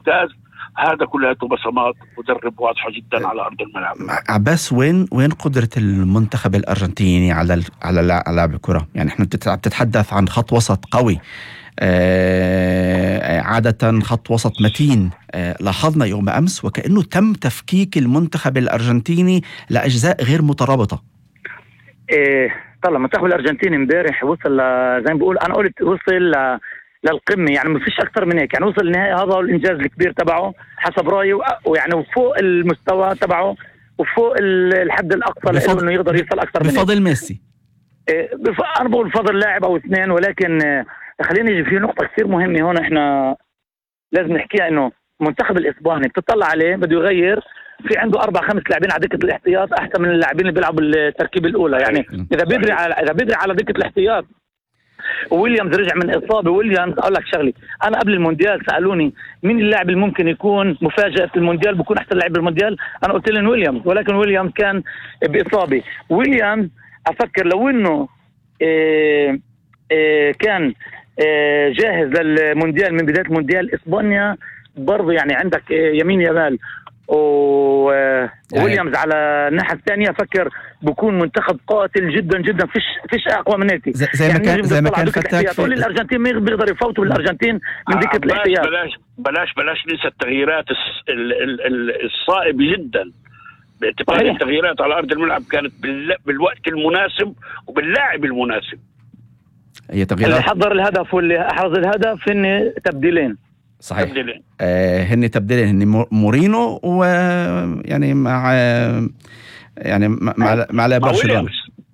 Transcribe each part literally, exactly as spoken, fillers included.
ممتاز. هذا كلها بصمات مدرب واضحة جدا على أرض الملعب. عباس، وين وين قدرة المنتخب الأرجنتيني على على لعب الكرة؟ يعني احنا بتتحدث عن خط وسط قوي، آه عادة خط وسط متين. آه لاحظنا يوم أمس وكأنه تم تفكيك المنتخب الأرجنتيني لأجزاء غير مترابطة. إيه طلع المنتخب الأرجنتيني امبارح وصل زي ما بقول أنا قلت وصل للقمة، يعني ما فيش أكتر من هيك، يعني وصل النهائي. هذا الإنجاز الكبير تبعه حسب رأيي، ويعني وفوق المستوى تبعه وفوق الحد الأقصى له إنه يقدر يوصل أكتر من هيك. بفضل ميسي. إيه بف... أنا بقول بفضل لاعب أو اثنين، ولكن آه خلينا نيجي في نقطة كثير مهمة هون إحنا لازم نحكيها، إنه المنتخب الإسباني بتطلع عليه بده يغير، في عنده أربع خمس لاعبين على دكة الاحتياط أحسن من اللاعبين اللي بيلعبوا التركيبة الأولى. يعني إذا بيدري على إذا بيدري على دكة الاحتياط. ويليامز رجع من إصابة. ويليامز أقول لك شغلي، أنا قبل المونديال سألوني مين اللاعب اللي ممكن يكون مفاجأة في المونديال، بيكون أحسن لاعب بالمونديال، أنا قلت لهم ويليامز، ولكن ويليامز كان بإصابة. ويليامز أفكر لو إنه إيه إيه كان إيه جاهز للمونديال من بداية المونديال، إسبانيا برضو يعني عندك إيه يمين يمال وويليامز على الناحية الثانية، فكر بكون منتخب قاتل جدا جدا، فيش فيش أقوى من هيك. زي, زي يعني ما كان زي ما كان فتاك في الأرجنتين ما بيقدر يفوتوا بالأرجنتين من دكة الاحتياط. بلاش بلاش بلاش ننسى التغييرات الصائبة جدا، باعتبار التغييرات على أرض الملعب كانت بالوقت المناسب وباللاعب المناسب. هي تغييرات اللي حضر الهدف واللي أحرز الهدف هن تبديلين. صحيح. تبديلين. آه هن تبديلين، هن مورينو ويعني مع يعني مع مع لاعب برشلونة.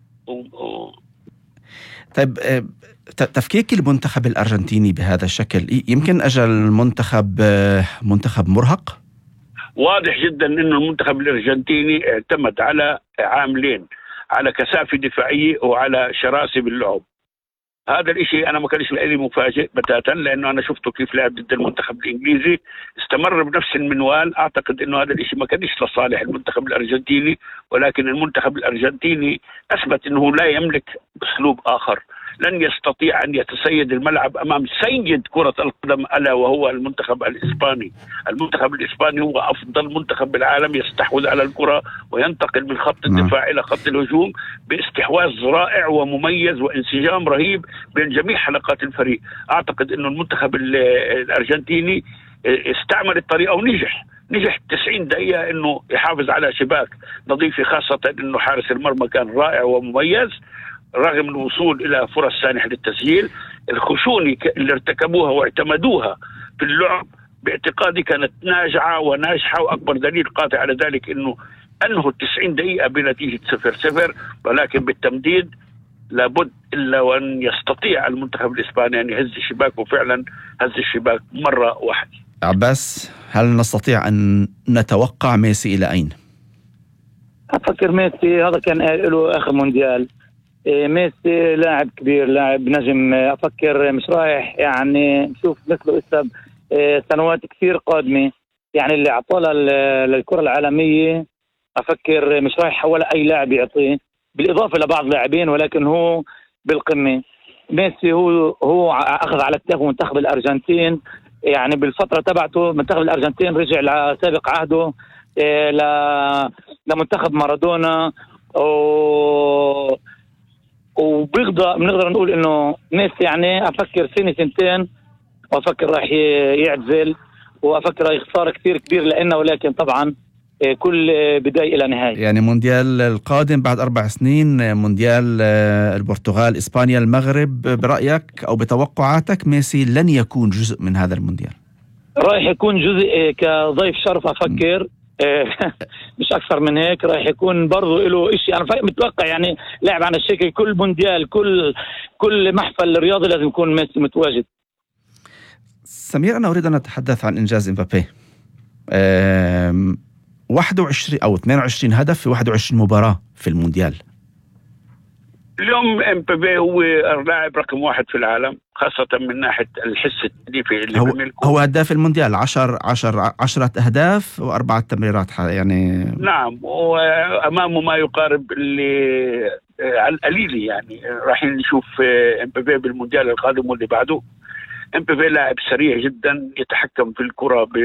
طيب آه تفكيك المنتخب الأرجنتيني بهذا الشكل يمكن أجل المنتخب آه منتخب مرهق؟ واضح جدا إنه المنتخب الأرجنتيني اعتمد على عاملين، على كثافة دفاعية وعلى شراسة باللعب. هذا الاشي انا ما كانش لي مفاجئ بتاتا، لانه انا شفته كيف لعب ضد المنتخب الانجليزي، استمر بنفس المنوال. اعتقد انه هذا الاشي ما كانش لصالح المنتخب الارجنتيني، ولكن المنتخب الارجنتيني اثبت انه لا يملك اسلوب اخر، لن يستطيع ان يتسيد الملعب امام سيد كرة القدم الا وهو المنتخب الاسباني. المنتخب الاسباني هو افضل منتخب بالعالم، يستحوذ على الكرة وينتقل من خط الدفاع الى خط الهجوم باستحواذ رائع ومميز وانسجام رهيب بين جميع حلقات الفريق. اعتقد انه المنتخب الارجنتيني استعمل الطريقة ونجح نجح تسعين دقيقة انه يحافظ على شباك نظيفة، خاصة انه حارس المرمى كان رائع ومميز رغم الوصول الى فرص سانحة للتسجيل. الخشونة اللي ارتكبوها واعتمدوها في اللعب باعتقادي كانت ناجعة وناجحة، واكبر دليل قاطع على ذلك انه انهوا التسعين دقيقة بنتيجة صفر صفر، ولكن بالتمديد لابد إلا وأن يستطيع المنتخب الإسباني أن يهز الشباك، وفعلا هز الشباك مرة واحدة. عباس، هل نستطيع أن نتوقع ميسي إلى أين؟ أفكر ميسي هذا كان له آخر مونديال. ميسي لاعب كبير، لاعب نجم. أفكر مش رايح يعني نشوف مثله إسب سنوات كثير قادمة، يعني اللي أعطاه للكرة العالمية أفكر مش رايح ولا أي لاعب يعطيه، بالإضافة لبعض لاعبين، ولكن هو بالقمة. ميسي هو هو أخذ على كتافه منتخب الأرجنتين، يعني بالفترة تبعته منتخب الأرجنتين رجع لسابق عهده ل لمنتخب مارادونا، و وبيقدر بنقدر نقول إنه ميسي يعني أفكر سنة سنتين وأفكر راح يعتزل، وأفكر راح يخسر كثير كبير لأنه، ولكن طبعا كل بداية إلى نهاية. يعني مونديال القادم بعد أربع سنين، مونديال البرتغال، إسبانيا، المغرب، برأيك أو بتوقعاتك ميسي لن يكون جزء من هذا المونديال؟ راح يكون جزء كضيف شرف أفكر مش أكثر من هيك. راح يكون برضو له إشي، أنا متوقع يعني لاعب عن الشكل كل مونديال كل كل محفل رياضي لازم يكون ميسي متواجد. سمير، أنا أريد أن أتحدث عن إنجاز إمبابي. واحد وعشرين أو اثنين وعشرين هدف في واحد وعشرين مباراة في المونديال. اليوم إمبابي هو اللاعب رقم واحد في العالم، خاصة من ناحية الحس التهديفي اللي هو بملكه. هو هداف المونديال، عشر عشر عشرة أهداف وأربعة تمريرات يعني. نعم، وأمامه ما يقارب اللي على القليل، يعني راح نشوف إمبابي بالمونديال القادم واللي بعده. إمبابي لاعب سريع جدا، يتحكم في الكرة